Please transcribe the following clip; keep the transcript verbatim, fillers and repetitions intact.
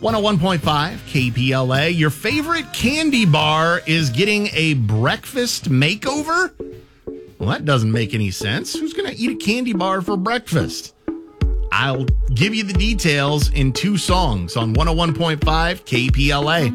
one oh one point five K P L A. Your favorite candy bar is getting a breakfast makeover? Well, that doesn't make any sense. Who's going to eat a candy bar for breakfast? I'll give you the details in two songs on one oh one point five K P L A.